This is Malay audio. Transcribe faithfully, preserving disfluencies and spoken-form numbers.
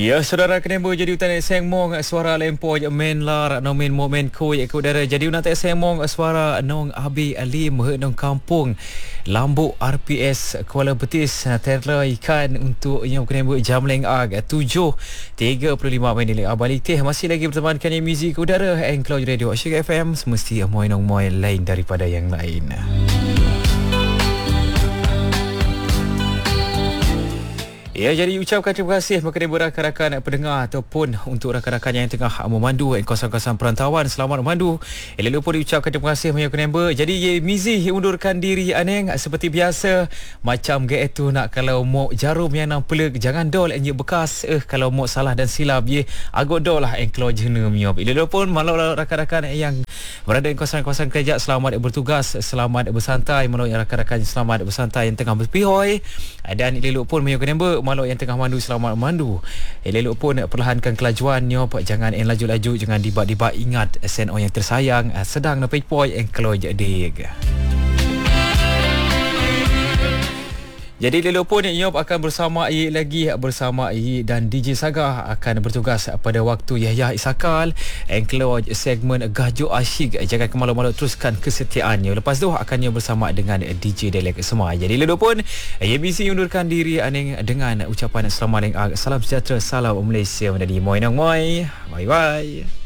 Ya, saudara kenapa jadi utan seng mong suara lempo men lar nomen momen ko ya udara jadi unan tak seng mong suara nong abi alim nong kampung Lambuk R P S Kuala Betis terla ikan untuk yang kenapa jam leng ag tujuh tiga puluh lima minit abalik teh masih lagi bertemankan yang muzik udara Encloj Radio Asyik F M semesti moy nong moy lain daripada yang lain. Ya, jadi ucapkan terima kasih kepada rakan-rakan pendengar ataupun untuk rakan-rakan yang tengah memandu kawasan-kawasan perantauan. Selamat memandu. Elok pun diucapkan terima kasih banyak kenapa. Jadi ye Mizi undurkan diri aneng seperti biasa macam ge itu nak kalau mau jarum yang nak peleg jangan dol enye bekas eh kalau mau salah dan silap ye agot dol lah Encloj jena miop. Elok pun malau rakan-rakan yang berada di kawasan-kawasan kerja selamat bertugas, selamat bersantai, malau rakan-rakan selamat bersantai yang tengah berpihoi dan elok pun banyak kenapa malu yang tengah mandu selamat mandu. Elok pun perlahankan kelajuannya, jangan en laju-laju, jangan dibat-dibat, ingat sen orang yang tersayang sedang napai poi Encloj dig. Jadi elok pun Yop akan bersama I lagi bersama I dan D J Sagah akan bertugas pada waktu Yahya Isakal Encloj segmen Gajo Asyik. Jangan ke malu-malu, teruskan kesetiaannya. Lepas tu akannya bersama dengan D J Delek semua. Jadi elok pun A B C undurkan diri aning dengan ucapan selamat dan salam sejahtera, salam Malaysia menjadi moy nang moy. Bye bye.